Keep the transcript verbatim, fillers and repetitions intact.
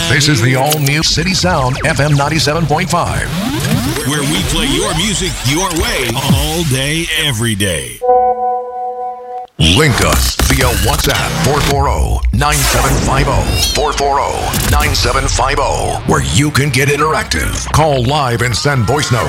This is the all-new City Sound F M ninety-seven point five. Where we play your music your way all day, every day. Link us via WhatsApp four four zero, nine seven five zero, four four zero, nine seven five zero, where you can get interactive. Call live and send voice notes.